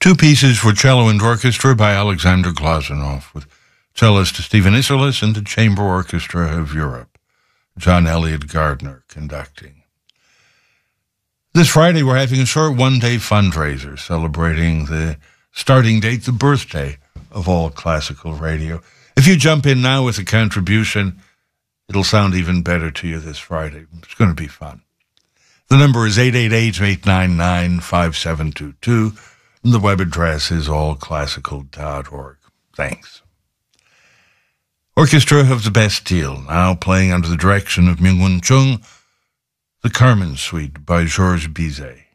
Two pieces for cello and orchestra by Alexander Glazunov, with cellist Stephen Isserlis and the Chamber Orchestra of Europe, John Elliott Gardner conducting. This Friday, we're having a short one-day fundraiser celebrating the starting date, the birthday of all classical radio. If you jump in now with a contribution, it'll sound even better to you this Friday. It's going to be fun. The number is 888-899-5722, and the web address is allclassical.org. Thanks. Orchestra of the Bastille, now playing under the direction of Myung-Whun Chung, the Carmen Suite by Georges Bizet.